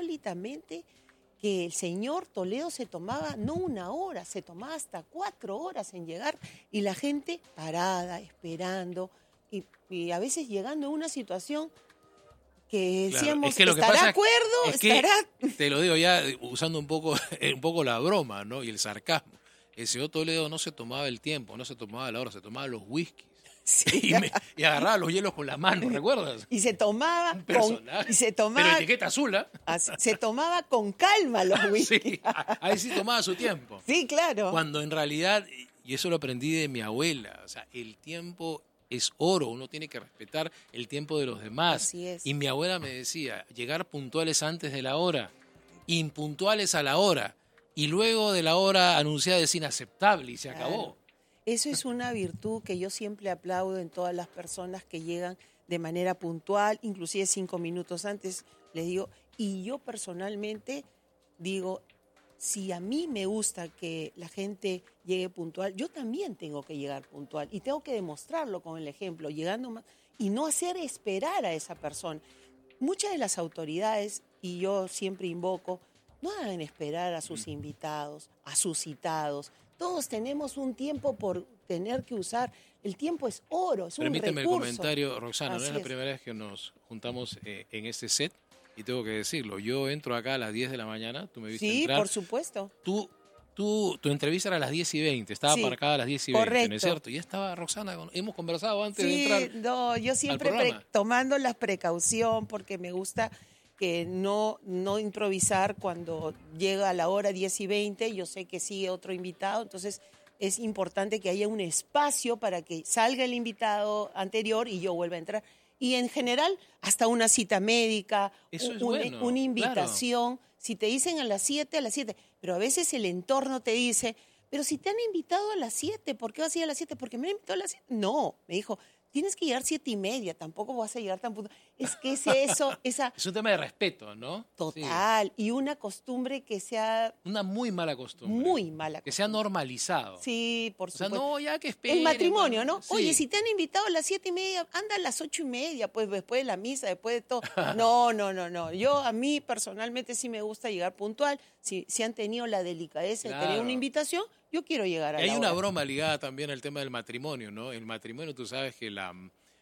insólitamente que el señor Toledo se tomaba no 1 hora, se tomaba hasta 4 horas en llegar y la gente parada, esperando y a veces llegando a una situación que decíamos, es que lo que ¿estará pasa de acuerdo? es que, te lo digo ya usando un poco la broma, ¿no? Y el sarcasmo. El señor Toledo no se tomaba el tiempo, no se tomaba la hora, se tomaba los whiskies. Sí. Y agarraba los hielos con la mano, ¿recuerdas? Y se tomaba Pero etiqueta azul, ¿eh? Se tomaba con calma los whisky. Sí, ahí sí tomaba su tiempo. Sí, claro. Cuando en realidad, y eso lo aprendí de mi abuela, o sea, el tiempo es oro, uno tiene que respetar el tiempo de los demás. Así es. Y mi abuela me decía, llegar puntuales antes de la hora, impuntuales a la hora, y luego de la hora anunciada es inaceptable y se acabó. Eso es una virtud que yo siempre aplaudo en todas las personas que llegan de manera puntual, inclusive 5 minutos antes, les digo, y yo personalmente digo, si a mí me gusta que la gente llegue puntual, yo también tengo que llegar puntual y tengo que demostrarlo con el ejemplo, llegando más, y no hacer esperar a esa persona. Muchas de las autoridades, y yo siempre invoco, no hagan esperar a sus invitados, a sus citados. Todos tenemos un tiempo por tener que usar. El tiempo es oro, es un recurso. Permíteme el comentario, Roxana, Así no es la primera vez que nos juntamos en este set y tengo que decirlo. Yo entro acá a las 10 de la mañana, tú me viste entrar. Sí, por supuesto. Tu entrevista era a las 10:20, estaba marcada a las 10:20, correcto. ¿no es cierto? Y estaba Roxana, hemos conversado antes de entrar. No, yo siempre tomando la precaución porque me gusta que no improvisar cuando llega a la hora 10:20, yo sé que sigue otro invitado, entonces es importante que haya un espacio para que salga el invitado anterior y yo vuelva a entrar. Y en general, hasta una cita médica, una invitación. Claro. Si te dicen a las 7, a las 7. Pero a veces el entorno te dice, pero si te han invitado a las 7, ¿por qué vas a ir a las 7? Porque me han invitado a las 7. No, me dijo, tienes que llegar 7:30, tampoco vas a llegar tan puntual. Es que es un tema de respeto, ¿no? Total, sí. Y una costumbre que sea... Una muy mala costumbre. Muy mala costumbre. Que sea normalizado. Sí, por supuesto. O sea, no, ya que esperen. El matrimonio, ¿no? Sí. Oye, si te han invitado a las 7:30, anda a las 8:30, pues después de la misa, después de todo. No. A mí personalmente sí me gusta llegar puntual. Si han tenido la delicadeza de tener una invitación, yo quiero llegar a la hora. Hay una broma ligada también al tema del matrimonio, ¿no? El matrimonio, tú sabes que la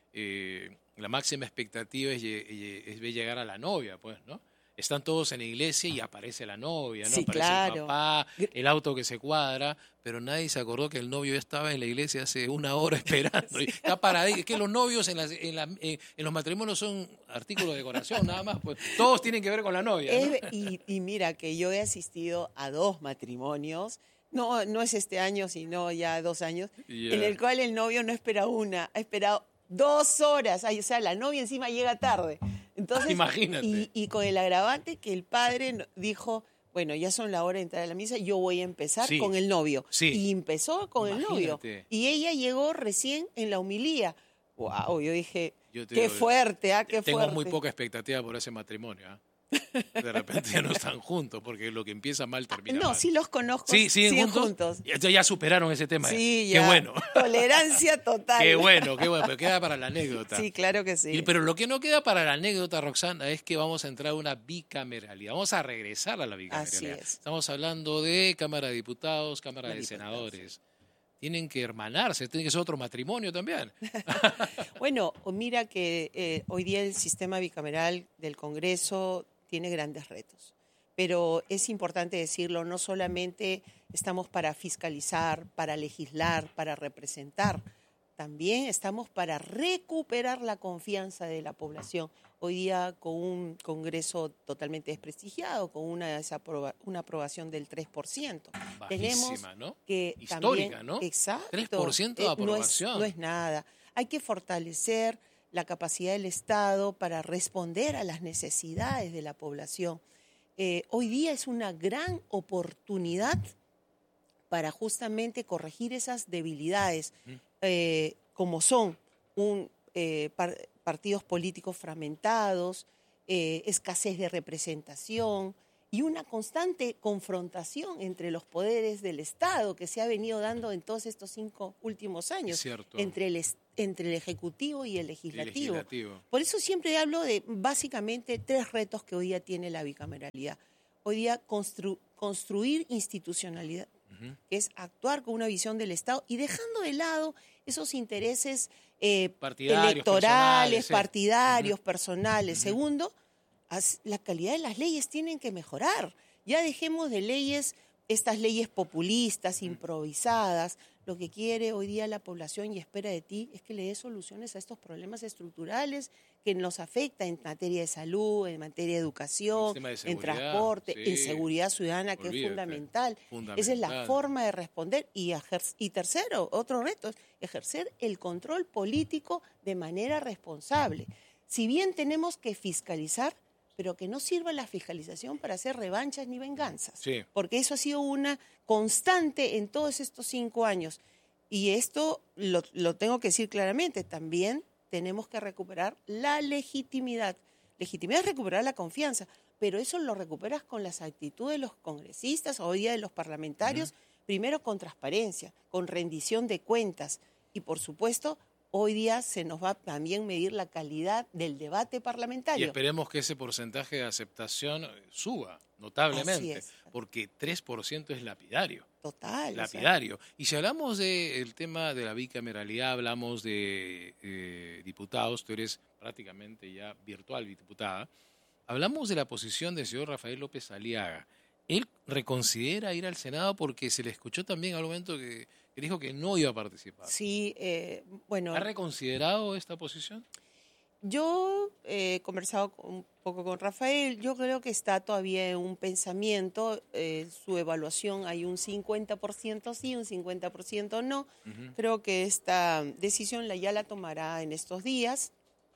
máxima expectativa es ver llegar a la novia, pues, ¿no? Están todos en la iglesia y aparece la novia, ¿no? Sí, aparece claro. el papá, el auto que se cuadra, pero nadie se acordó que el novio ya estaba en la iglesia hace 1 hora esperando. Sí. Está paradito. Es que los novios en los matrimonios son artículos de decoración, nada más. Pues todos tienen que ver con la novia, ¿no? Y mira que yo he asistido a 2 matrimonios. No es este año, sino ya 2 años, en el cual el novio no espera una, ha esperado 2 horas. Ay, o sea, la novia encima llega tarde. Entonces, imagínate. Y con el agravante que el padre dijo, bueno, ya son la hora de entrar a la misa, yo voy a empezar con el novio. Sí. Y empezó con el novio. Y ella llegó recién en la homilía. Wow, yo dije, qué fuerte, qué fuerte. Tengo muy poca expectativa por ese matrimonio, De repente ya no están juntos, porque lo que empieza mal termina mal. No, sí los conozco. Sí, siguen juntos. Ya superaron ese tema. Sí, ya. Qué bueno. Tolerancia total. Qué bueno, pero queda para la anécdota. Sí, claro que sí. Pero lo que no queda para la anécdota, Roxana, es que vamos a entrar a una bicameralidad. Vamos a regresar a la bicameralidad. Así es. Estamos hablando de Cámara de Diputados, Cámara de Senadores. Tienen que hermanarse, tiene que ser otro matrimonio también. Bueno, mira que hoy día el sistema bicameral del Congreso tiene grandes retos, pero es importante decirlo, no solamente estamos para fiscalizar, para legislar, para representar, también estamos para recuperar la confianza de la población. Hoy día con un Congreso totalmente desprestigiado, con una aprobación del 3%. Bajísima, tenemos ¿no? Que histórica, también, ¿no? Exacto. 3% de aprobación. No es nada. Hay que fortalecer la capacidad del Estado para responder a las necesidades de la población. Hoy día es una gran oportunidad para justamente corregir esas debilidades, como son partidos políticos fragmentados, escasez de representación y una constante confrontación entre los poderes del Estado que se ha venido dando en todos estos 5 últimos años. Cierto. Entre entre el Ejecutivo y el Legislativo. Por eso siempre hablo de básicamente 3 retos que hoy día tiene la bicameralidad. Hoy día construir institucionalidad, que es actuar con una visión del Estado y dejando de lado esos intereses electorales, partidarios, personales. Segundo, la calidad de las leyes tienen que mejorar. Ya dejemos de leyes, estas leyes populistas, improvisadas. Lo que quiere hoy día la población y espera de ti es que le des soluciones a estos problemas estructurales que nos afectan en materia de salud, en materia de educación, en transporte, en seguridad ciudadana, que es fundamental. Esa es la forma de responder. Y tercero, otro reto, es ejercer el control político de manera responsable. Si bien tenemos que fiscalizar, pero que no sirva la fiscalización para hacer revanchas ni venganzas. Porque eso ha sido una constante en todos estos 5 años. Y esto lo tengo que decir claramente, también tenemos que recuperar la legitimidad. Legitimidad es recuperar la confianza, pero eso lo recuperas con las actitudes de los congresistas, hoy día de los parlamentarios, primero con transparencia, con rendición de cuentas y, por supuesto, hoy día se nos va también medir la calidad del debate parlamentario. Y esperemos que ese porcentaje de aceptación suba notablemente, porque 3% es lapidario. Total. Lapidario. Y si hablamos del tema de la bicameralidad, hablamos de diputados, tú eres prácticamente ya virtual diputada, hablamos de la posición del señor Rafael López Aliaga. Él reconsidera ir al Senado porque se le escuchó también al momento que dijo que no iba a participar. Sí, bueno. ¿Ha reconsiderado esta posición? Yo he conversado un poco con Rafael. Yo creo que está todavía en un pensamiento. Su evaluación hay un 50% sí, un 50% no. Creo que esta decisión ya la tomará en estos días.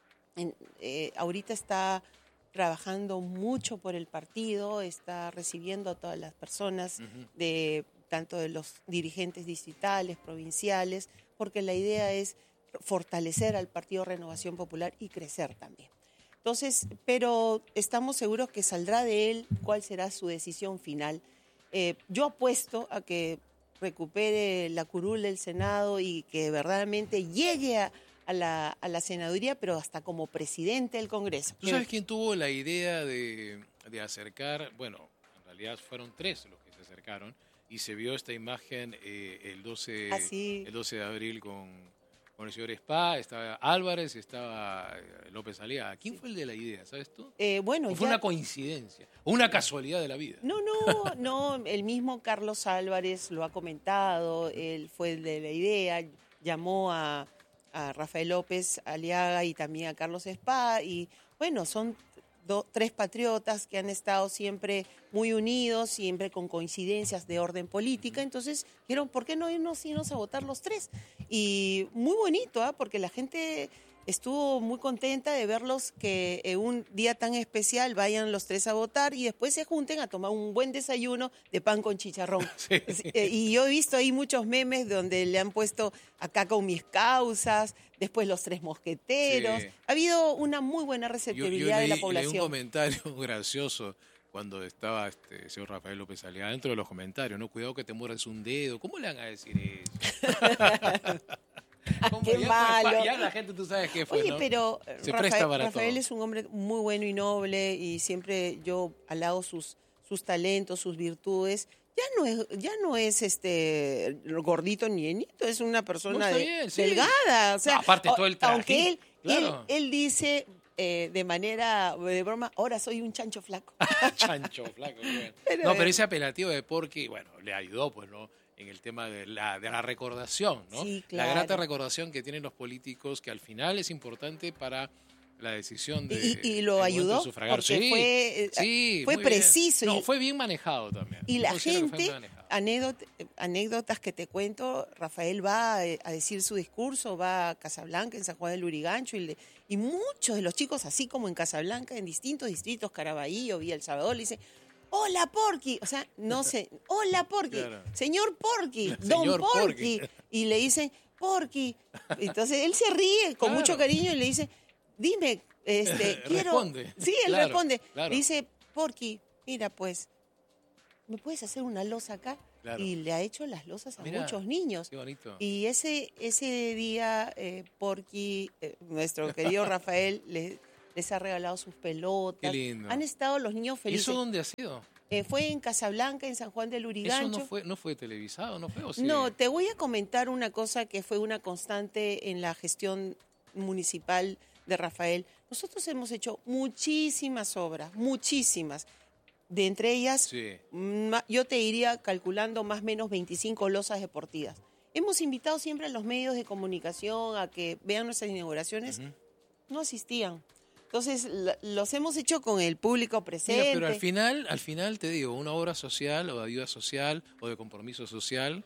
Ahorita está trabajando mucho por el partido, está recibiendo a todas las personas tanto de los dirigentes distritales, provinciales, porque la idea es fortalecer al Partido Renovación Popular y crecer también. Entonces, pero estamos seguros que saldrá de él cuál será su decisión final. Yo apuesto a que recupere la curul del Senado y que verdaderamente llegue a la senaduría, pero hasta como presidente del Congreso. ¿Tú sabes quién tuvo la idea de acercar? Bueno, en realidad fueron 3 los que se acercaron, y se vio esta imagen el 12 de abril con el señor Spa, estaba Álvarez, estaba López Aliaga. ¿Quién fue el de la idea, sabes tú? ¿O fue una coincidencia, o una casualidad de la vida? No, el mismo Carlos Álvarez lo ha comentado, él fue el de la idea, llamó a Rafael López Aliaga y también a Carlos Spa, y bueno, son 3 patriotas que han estado siempre muy unidos, siempre con coincidencias de orden política. Entonces dijeron, ¿por qué no irnos a votar los 3? Y muy bonito, porque la gente estuvo muy contenta de verlos que en un día tan especial vayan los 3 a votar y después se junten a tomar un buen desayuno de pan con chicharrón. Sí. Y yo he visto ahí muchos memes donde le han puesto acá con mis causas, después los 3 mosqueteros. Sí. Ha habido una muy buena receptividad de la población. Leí un comentario gracioso cuando estaba el señor Rafael López Aliaga, dentro de los comentarios, ¿no? Cuidado que te muerdas un dedo. ¿Cómo le van a decir eso? Qué malo. Ya la gente, tú sabes qué fue. Oye, ¿no? pero Rafael todo. Es un hombre muy bueno y noble, y siempre yo alabo sus talentos, sus virtudes. Ya no es gordito ni llenito, es una persona delgada. O sea, aparte todo el traje. Aunque él dice de manera de broma, ahora soy un chancho flaco. Chancho flaco, bueno. Pero ese apelativo de Porky, bueno, le ayudó, pues, ¿no? En el tema de la recordación, ¿no? Sí, claro. La grata recordación que tienen los políticos, que al final es importante para la decisión de y lo ayudó porque fue preciso. No, fue bien manejado también. Y la gente, anécdotas que te cuento, Rafael va a decir su discurso, va a Casablanca, en San Juan del Lurigancho, y muchos de los chicos, así como en Casablanca, en distintos distritos, Caraballo, Villa El Salvador, le dicen, hola Porky, o sea, no sé, hola Porky, claro. Señor Porky, don Porky, y le dicen, Porky, entonces él se ríe con mucho cariño y le dice, dime, quiero... Responde. Sí, él responde, le dice, Porky, mira pues, ¿me puedes hacer una loza acá? Claro. Y le ha hecho las losas a Mirá, muchos niños. Qué bonito. Y ese día, Porky, nuestro querido Rafael, les ha regalado sus pelotas. Qué lindo. Han estado los niños ¿Y felices. eso dónde ha sido? Fue en Casablanca, en San Juan del Lurigancho. ¿Eso no fue televisado? ¿No fue? ¿O sí? No, te voy a comentar una cosa que fue una constante en la gestión municipal de Rafael. Nosotros hemos hecho muchísimas obras, muchísimas. De entre ellas, Sí. yo te iría calculando más o menos 25 losas deportivas. Hemos invitado siempre a los medios de comunicación a que vean nuestras inauguraciones. Ujú. No asistían. Entonces, los hemos hecho con el público presente. Mira, pero al final te digo, una obra social o de ayuda social o de compromiso social,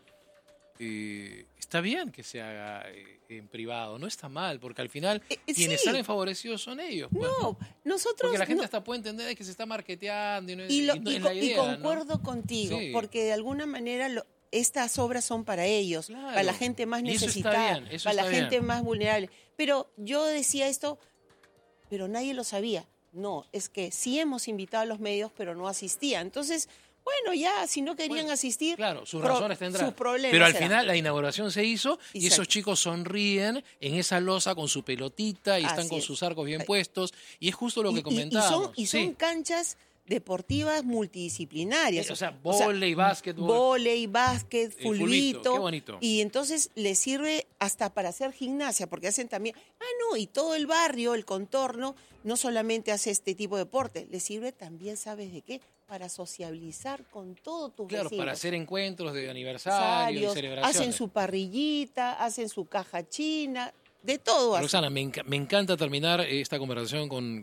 está bien que se haga en privado, no está mal, porque al final quienes sí. salen favorecidos son ellos. Pues, No, nosotros... porque la gente no- hasta puede entender que se está marketeando y no es, Y, no es la idea, concuerdo contigo, Sí. porque de alguna manera estas obras son para ellos, Claro. para la gente más Y eso está necesitada, bien, eso para la está gente bien. más vulnerable. Pero yo decía esto, pero nadie lo sabía. No, es que sí hemos invitado a los medios, pero no asistían. Entonces, bueno, ya, si no querían Bueno, asistir, Claro, sus razones tendrán. sus problemas Pero al serán. final la inauguración se hizo y Exacto. esos chicos sonríen en esa losa con su pelotita y están Así con es. sus arcos bien puestos. Y es justo lo que Y comentábamos. son Sí. canchas deportivas multidisciplinarias. O sea, vóley, básquetbol. Vóley, básquet, fulbito, fulbito. qué bonito. Y entonces les sirve hasta para hacer gimnasia, porque hacen también... y todo el barrio, el contorno, no solamente hace este tipo de deporte, les sirve también, ¿sabes de qué? Para sociabilizar con todos tus Claro, vecinos. para hacer encuentros de aniversario y celebraciones. Hacen su parrillita, hacen su caja china, de todo hacen. Roxana, me encanta terminar esta conversación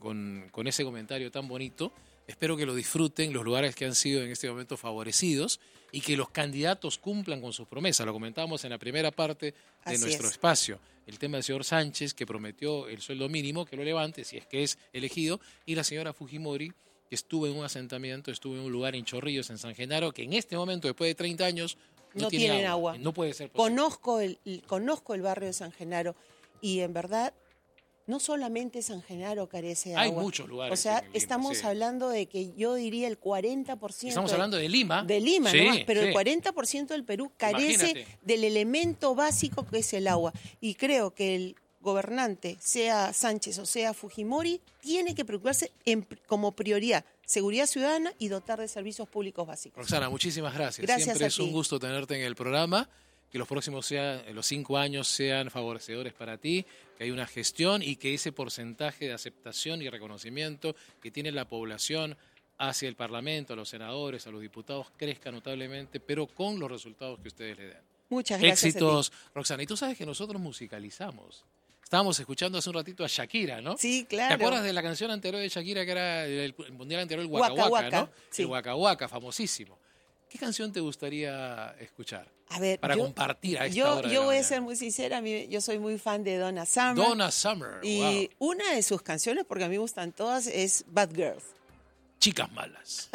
con ese comentario tan bonito. Espero que lo disfruten los lugares que han sido en este momento favorecidos y que los candidatos cumplan con sus promesas. Lo comentábamos en la primera parte de Así nuestro es. espacio. El tema del señor Sánchez, que prometió el sueldo mínimo, que lo levante si es que es elegido, y la señora Fujimori, que estuvo en un asentamiento, estuvo en un lugar en Chorrillos, en San Genaro, que en este momento, después de 30 años, No tienen agua. No puede ser posible. Conozco el barrio de San Genaro y en verdad no solamente San Genaro carece de Hay agua. muchos lugares O sea, en Lima, estamos sí. hablando de que yo diría el 40%. Estamos hablando de Lima. De Lima, Sí, nomás, pero sí. el 40% del Perú carece Imagínate. del elemento básico que es el agua. Y creo que el gobernante, sea Sánchez o sea Fujimori, tiene que preocuparse como prioridad seguridad ciudadana y dotar de servicios públicos básicos. Roxana, muchísimas gracias. Gracias Siempre a es un ti. gusto tenerte en el programa. Que los próximos los 5 años sean favorecedores para ti, que hay una gestión y que ese porcentaje de aceptación y reconocimiento que tiene la población hacia el Parlamento, a los senadores, a los diputados, crezca notablemente, pero con los resultados que ustedes le den. Muchas gracias. Éxitos, Roxana. Y tú sabes que nosotros musicalizamos. Estábamos escuchando hace un ratito a Shakira, ¿no? Sí, claro. ¿Te acuerdas de la canción anterior de Shakira que era el mundial anterior, el Waka Waka Waka, Waka, ¿no? sí. El Waka Waka, famosísimo. ¿Qué canción te gustaría escuchar? A ver, Para compartir a esta hora de yo la voy a mañana. ser muy sincera, yo soy muy fan de Donna Summer. Donna Summer, Y wow. una de sus canciones, porque a mí me gustan todas, es Bad Girls. Chicas malas.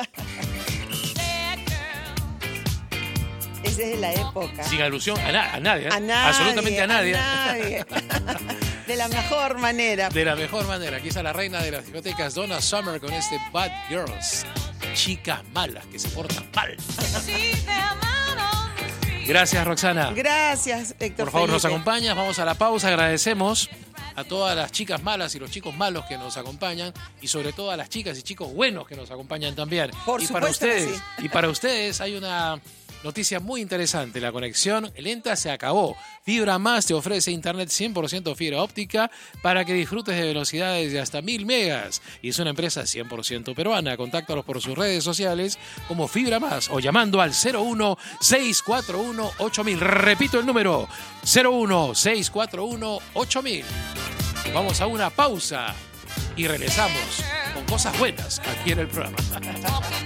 Esa es de la época. Sin alusión a nadie, ¿eh? A nadie. Absolutamente a nadie. De la mejor manera. De la mejor manera. Aquí está la reina de las discotecas, Donna Summer, con este Bad Girls. Chicas malas que se portan mal. Gracias, Roxana. Gracias, Héctor. Por favor, nos Felipe. acompañas. Vamos a la pausa. Agradecemos a todas las chicas malas y los chicos malos que nos acompañan y sobre todo a las chicas y chicos buenos que nos acompañan también. Por y supuesto que sí. para ustedes hay una noticia muy interesante. La conexión lenta se acabó. Fibra Más te ofrece internet 100% fibra óptica para que disfrutes de velocidades de hasta 1000 megas. Y es una empresa 100% peruana. Contáctalos por sus redes sociales como Fibra Más o llamando al 01-641-8000. Repito el número, 01-641-8000. Vamos a una pausa y regresamos con cosas buenas aquí en el programa.